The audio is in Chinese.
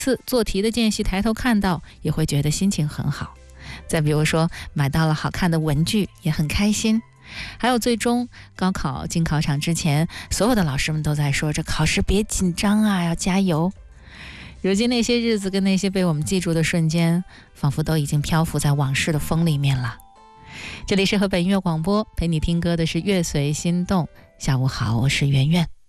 次做题的间隙抬头看到，也会觉得心情很好。再比如说买到了好看的文具，也很开心。还有最终高考进考场之前，所有的老师们都在说这考试别紧张啊，要加油。如今那些日子跟那些被我们记住的瞬间，仿佛都已经漂浮在往事的风里面了。这里是河北音乐广播，陪你听歌的是乐随心动。下午好，我是圆圆。